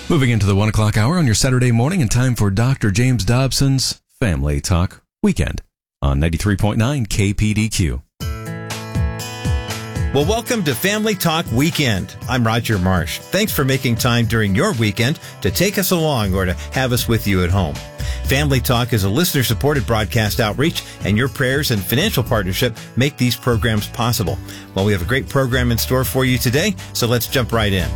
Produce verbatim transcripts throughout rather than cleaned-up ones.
Moving into the one o'clock hour on your Saturday morning, and time for Doctor James Dobson's Family Talk Weekend on ninety-three point nine K P D Q. Well, welcome to Family Talk Weekend. I'm Roger Marsh. Thanks for making time during your weekend to take us along or to have us with you at home. Family Talk is a listener-supported broadcast outreach, and your prayers and financial partnership make these programs possible. Well, we have a great program in store for you today, so let's jump right in.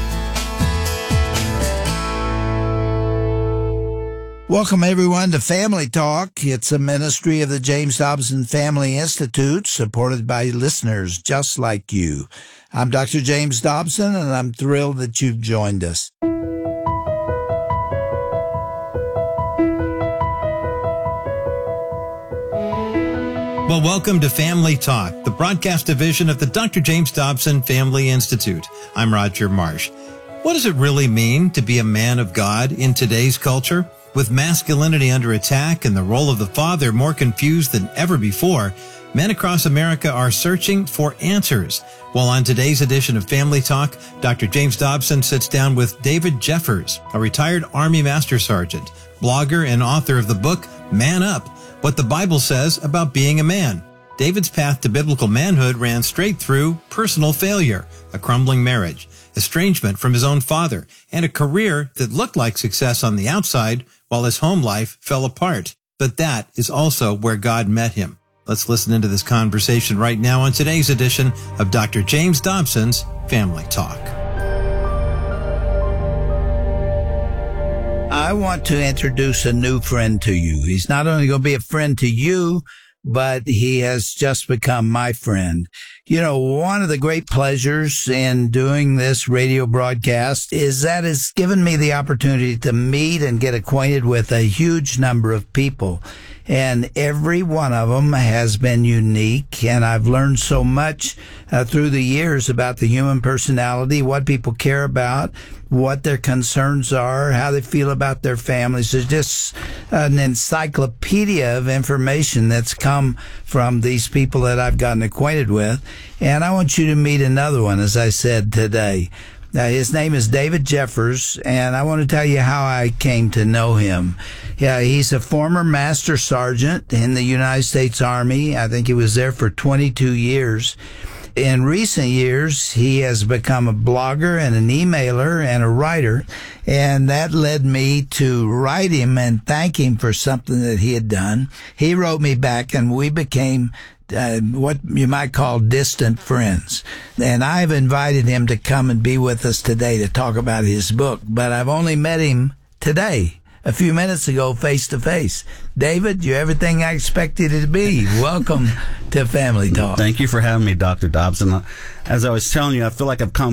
Welcome, everyone, to Family Talk. It's a ministry of the James Dobson Family Institute, supported by listeners just like you. I'm Doctor James Dobson, and I'm thrilled that you've joined us. Well, welcome to Family Talk, the broadcast division of the Doctor James Dobson Family Institute. I'm Roger Marsh. What does it really mean to be a man of God in today's culture? With masculinity under attack and the role of the father more confused than ever before, men across America are searching for answers. Well, on today's edition of Family Talk, Doctor James Dobson sits down with David Jeffers, a retired Army Master Sergeant, blogger and author of the book, Man Up, What the Bible Says About Being a Man. David's path to biblical manhood ran straight through personal failure, a crumbling marriage, estrangement from his own father, and a career that looked like success on the outside while his home life fell apart. But that is also where God met him. Let's listen into this conversation right now on today's edition of Doctor James Dobson's Family Talk. I want to introduce a new friend to you. He's not only going to be a friend to you, but he has just become my friend. You know, one of the great pleasures in doing this radio broadcast is that it's given me the opportunity to meet and get acquainted with a huge number of people. And every one of them has been unique, and I've learned so much uh, through the years about the human personality, what people care about, what their concerns are, how they feel about their families. There's just an encyclopedia of information that's come from these people that I've gotten acquainted with. And I want you to meet another one, as I said today. Uh, his name is David Jeffers, and I want to tell you how I came to know him. Yeah, he's a former Master Sergeant in the United States Army. I think he was there for twenty-two years. In recent years, he has become a blogger and an emailer and a writer, and that led me to write him and thank him for something that he had done. He wrote me back, and we became Uh, what you might call distant friends. And I've invited him to come and be with us today to talk about his book, but I've only met him today, a few minutes ago, face to face. David, you're everything I expected you to be. Welcome to Family Talk. Thank you for having me, Doctor Dobson. As I was telling you, I feel like I've come